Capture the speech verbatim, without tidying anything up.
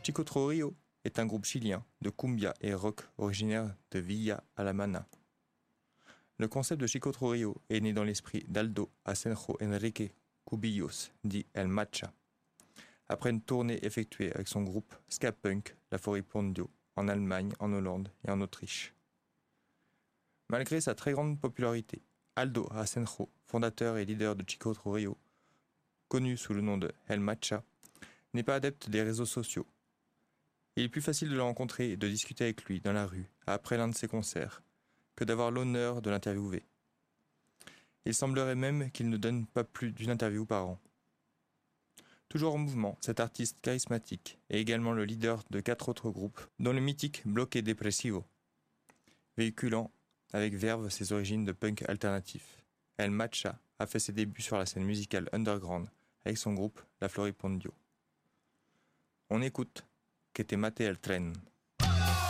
Chico Trujillo est un groupe chilien de cumbia et rock originaire de Villa Alemana. Le concept de Chico Trujillo est né dans l'esprit d'Aldo Asenjo Enrique Cubillos, dit El Macha, après une tournée effectuée avec son groupe ska punk La Floripondio en Allemagne, en Hollande et en Autriche. Malgré sa très grande popularité, Aldo Asenjo, fondateur et leader de Chico Trujillo, connu sous le nom de El Macha, n'est pas adepte des réseaux sociaux. Il est plus facile de le rencontrer et de discuter avec lui dans la rue après l'un de ses concerts que d'avoir l'honneur de l'interviewer. Il semblerait même qu'il ne donne pas plus d'une interview par an. Toujours en mouvement, cet artiste charismatique est également le leader de quatre autres groupes, dont le mythique Bloque Depresivo, véhiculant avec verve ses origines de punk alternatif. El Macha a fait ses débuts sur la scène musicale underground avec son groupe La Floripondio. On écoute Que te mate el tren.